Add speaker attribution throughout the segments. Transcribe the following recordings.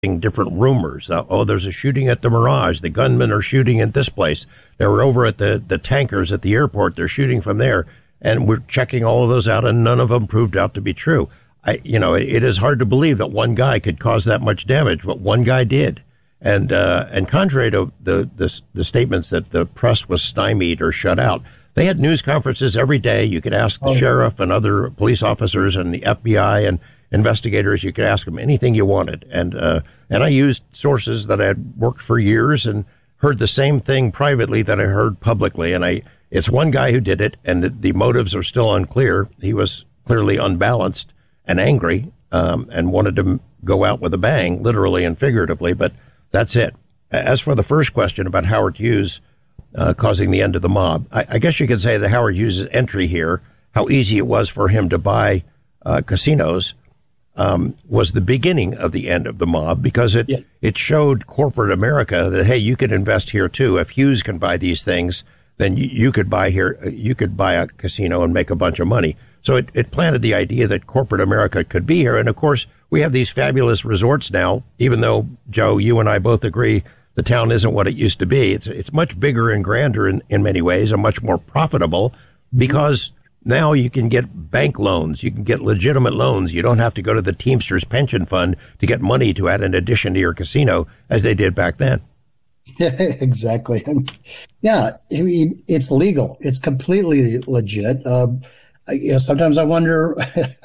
Speaker 1: different rumors. There's a shooting at the Mirage. The gunmen are shooting at this place. They were over at the tankers at the airport. They're shooting from there. And we're checking all of those out, and none of them proved out to be true. It is hard to believe that one guy could cause that much damage, but one guy did. And contrary to the statements that the press was stymied or shut out, they had news conferences every day. You could ask the sheriff and other police officers and the FBI and investigators. You could ask them anything you wanted. And I used sources that I had worked for years and heard the same thing privately that I heard publicly. And it's one guy who did it, and the motives are still unclear. He was clearly unbalanced and angry, and wanted to go out with a bang, literally and figuratively, but that's it. As for the first question about Howard Hughes causing the end of the mob, I guess you could say that Howard Hughes' entry here, how easy it was for him to buy casinos, was the beginning of the end of the mob, because it showed corporate America that, hey, you can invest here too. If Hughes can buy these things, then you could buy here. You could buy a casino and make a bunch of money. So it planted the idea that corporate America could be here. And of course, we have these fabulous resorts now, even though, Joe, you and I both agree the town isn't what it used to be. It's much bigger and grander in many ways, and much more profitable, because now you can get bank loans. You can get legitimate loans. You don't have to go to the Teamsters pension fund to get money to add an addition to your casino, as they did back then.
Speaker 2: Yeah, exactly. It's legal. It's completely legit. Sometimes I wonder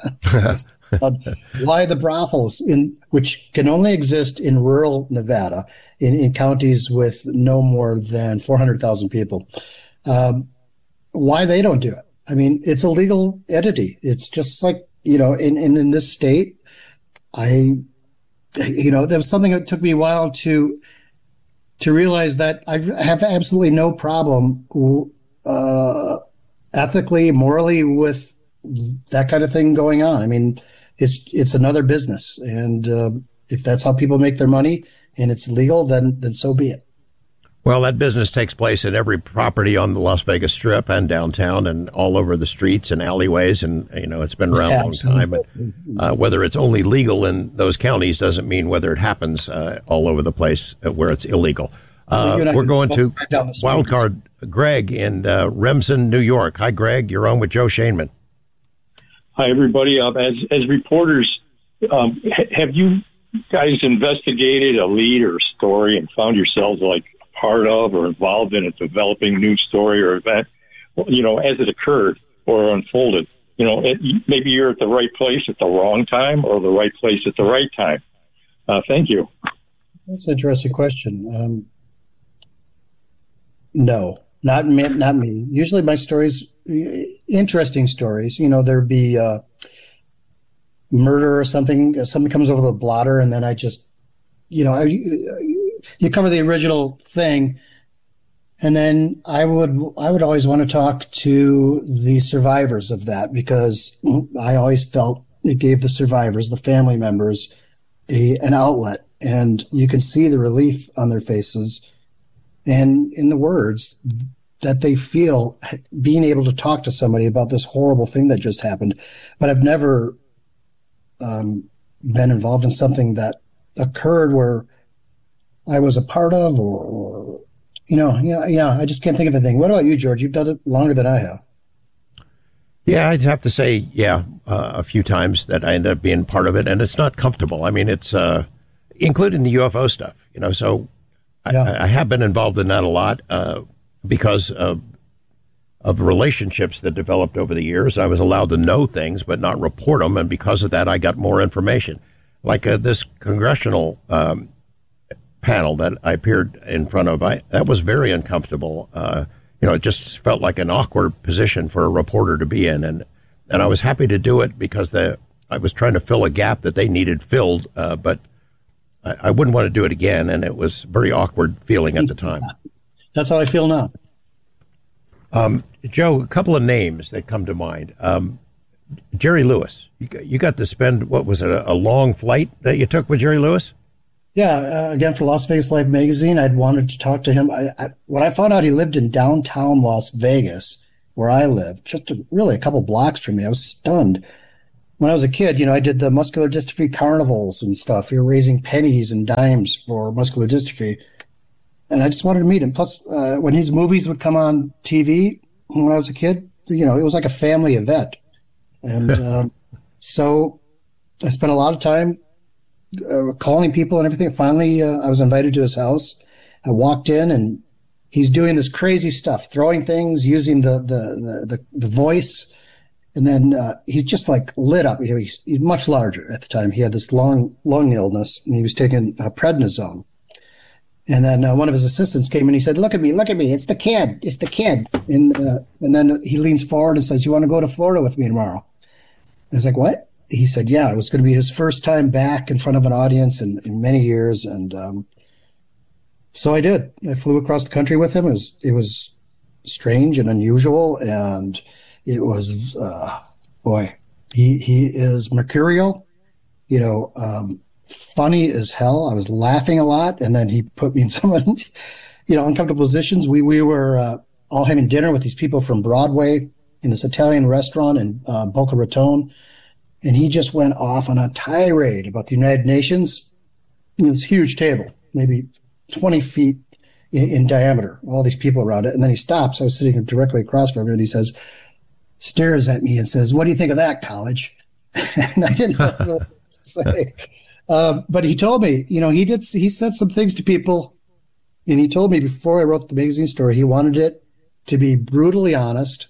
Speaker 2: why the brothels, which can only exist in rural Nevada, in counties with no more than 400,000 people, why they don't do it. I mean, it's a legal entity. It's just like, in this state, there was something that took me a while to realize that I have absolutely no problem ethically, morally, with that kind of thing going on. I mean, it's another business, and if that's how people make their money and it's legal, then so be it.
Speaker 1: Well, that business takes place in every property on the Las Vegas Strip and downtown and all over the streets and alleyways, and it's been around a long time. But whether it's only legal in those counties doesn't mean whether it happens all over the place where it's illegal. We're going to Wildcard Greg in Remsen, New York. Hi, Greg. You're on with Joe Shainman.
Speaker 3: Hi, everybody. As reporters, have you guys investigated a lead or story and found yourselves like part of or involved in a developing news story or event, as it occurred or unfolded? Maybe you're at the right place at the wrong time or the right place at the right time. Thank you.
Speaker 2: That's an interesting question. No, not me. Usually my stories, interesting stories, there'd be murder or something. Somebody comes over the blotter, and then I just, you cover the original thing, and then I would always want to talk to the survivors of that, because I always felt it gave the survivors, the family members, an outlet, and you can see the relief on their faces and in the words that they feel being able to talk to somebody about this horrible thing that just happened. But I've never been involved in something that occurred where I was a part of, or I just can't think of anything. What about you, George? You've done it longer than I have.
Speaker 1: Yeah, I'd have to say, a few times that I ended up being part of it, and it's not comfortable. I mean, it's including the UFO stuff, so I have been involved in that a lot because of relationships that developed over the years. I was allowed to know things but not report them, and because of that, I got more information. Like this congressional panel that I appeared in front of, that was very uncomfortable. It just felt like an awkward position for a reporter to be in, and I was happy to do it because I was trying to fill a gap that they needed filled, but I wouldn't want to do it again, and it was very awkward feeling at the time.
Speaker 2: That's how I feel now.
Speaker 1: Joe, a couple of names that come to mind. Jerry Lewis. You got to spend, what was it, a long flight that you took with Jerry Lewis?
Speaker 2: Yeah, again, for Las Vegas Life magazine, I'd wanted to talk to him. When I found out he lived in downtown Las Vegas, where I live, just really a couple blocks from me, I was stunned. when I was a kid, I did the muscular dystrophy carnivals and stuff. We were raising pennies and dimes for muscular dystrophy. And I just wanted to meet him. Plus, when his movies would come on TV when I was a kid, it was like a family event. And so I spent a lot of time calling people and everything. Finally, I was invited to his house. I walked in, and he's doing this crazy stuff, throwing things, using the voice. And then he's just like lit up. He's much larger at the time. He had this lung illness, and he was taking prednisone. And then one of his assistants came and he said, look at me, it's the kid. And then he leans forward and says, you want to go to Florida with me tomorrow? I was like, what? He said, yeah, it was going to be his first time back in front of an audience in many years. And so I did. I flew across the country with him. It was strange and unusual. And it was, he is mercurial, funny as hell. I was laughing a lot. And then he put me in some, uncomfortable positions. We were all having dinner with these people from Broadway in this Italian restaurant in Boca Raton. And he just went off on a tirade about the United Nations. This huge table, maybe 20 feet in diameter, all these people around it. And then he stops. I was sitting directly across from him, and he stares at me and says, what do you think of that, college? And I didn't know what to say. But he told me, he said some things to people, and he told me before I wrote the magazine story, he wanted it to be brutally honest,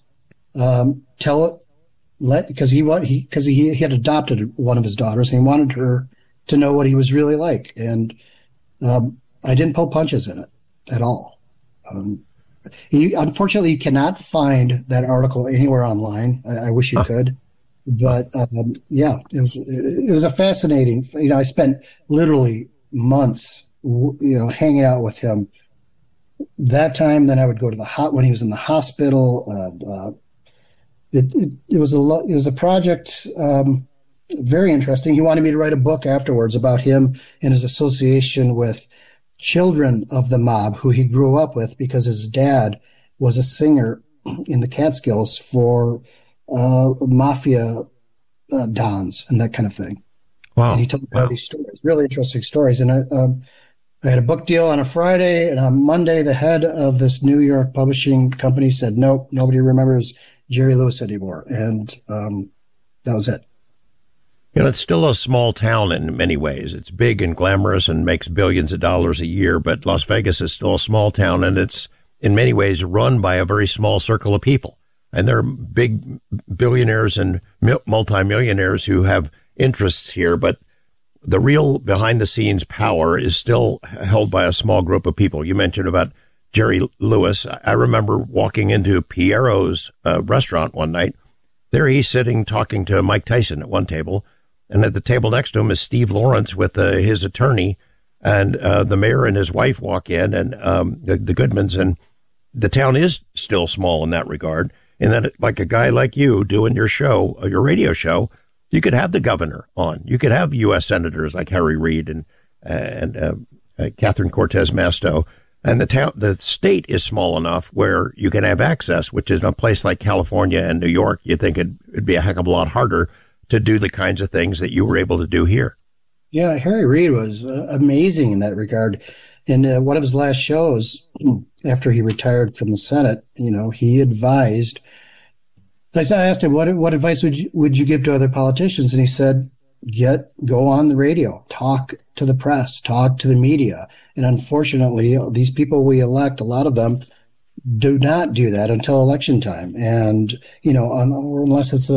Speaker 2: because he had adopted one of his daughters, and he wanted her to know what he was really like. And I didn't pull punches in it at all. Unfortunately, you cannot find that article anywhere online. I wish you could. But it was a fascinating. I spent literally months, hanging out with him. That time, then I would go to when he was in the hospital. It was a project, very interesting. He wanted me to write a book afterwards about him and his association with children of the mob who he grew up with, because his dad was a singer in the Catskills for mafia dons and that kind of thing.
Speaker 1: Wow.
Speaker 2: And he told me all these stories, really interesting stories. And I had a book deal on a Friday, and on Monday, the head of this New York publishing company said, nope, nobody remembers Jerry Lewis anymore. And that was it.
Speaker 1: It's still a small town in many ways. It's big and glamorous and makes billions of dollars a year, but Las Vegas is still a small town, and it's in many ways run by a very small circle of people. And there are big billionaires and multimillionaires who have interests here, but the real behind-the-scenes power is still held by a small group of people. You mentioned about Jerry Lewis. I remember walking into Piero's restaurant one night. There he's sitting talking to Mike Tyson at one table, and at the table next to him is Steve Lawrence with his attorney, and the mayor and his wife walk in, and the Goodmans, and the town is still small in that regard. And then, like a guy like you doing your show, your radio show, you could have the governor on. You could have U.S. senators like Harry Reid and Catherine Cortez Masto. And the state is small enough where you can have access, which is in a place like California and New York. You think it'd be a heck of a lot harder to do the kinds of things that you were able to do here.
Speaker 2: Yeah, Harry Reid was amazing in that regard. In one of his last shows, after he retired from the Senate, he advised. I asked him, what advice would you give to other politicians? And he said, go on the radio, talk to the press, talk to the media. And unfortunately, these people we elect, a lot of them do not do that until election time. And, unless it's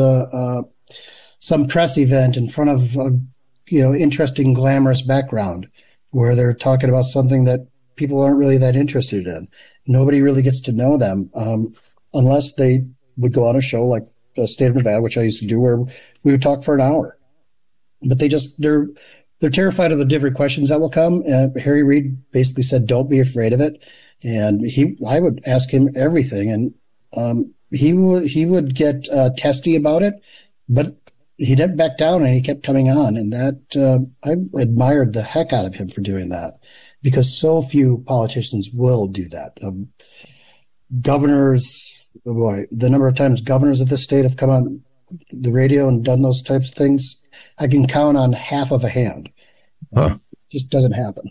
Speaker 2: some press event in front of interesting, glamorous background where they're talking about something that people aren't really that interested in. Nobody really gets to know them unless they would go on a show like the State of Nevada, which I used to do, where we would talk for an hour. But they're terrified of the different questions that will come. Harry Reid basically said, don't be afraid of it. And I would ask him everything. And he would get testy about it, but he didn't back down, and he kept coming on. And that I admired the heck out of him for doing that, because so few politicians will do that. Governors, the number of times governors of this state have come on the radio and done those types of things, I can count on half of a hand.
Speaker 1: Huh.
Speaker 2: Just doesn't happen.